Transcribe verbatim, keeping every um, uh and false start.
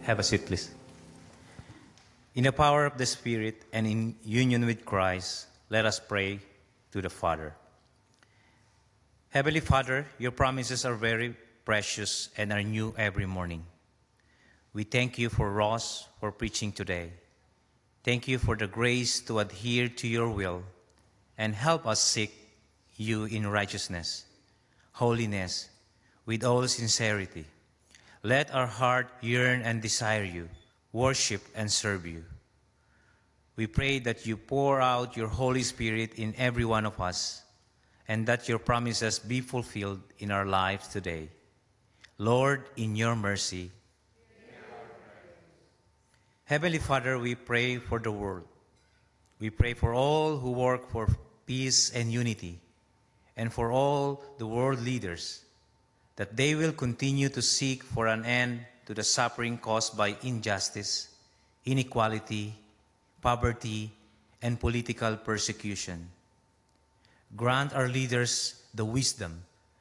Have a seat, please. In the power of the Spirit and in union with Christ, let us pray to the Father. Heavenly Father, your promises are very precious and are new every morning. We thank you for Ross for preaching today. Thank you for the grace to adhere to your will and help us seek you in righteousness, holiness, with all sincerity. Let our heart yearn and desire you, worship and serve you. We pray that you pour out your Holy Spirit in every one of us and that your promises be fulfilled in our lives today. Lord, in your mercy. Heavenly Father, we pray for the world. We pray for all who work for peace and unity, and for all the world leaders, that they will continue to seek for an end to the suffering caused by injustice, inequality, poverty, and political persecution. Grant our leaders the wisdom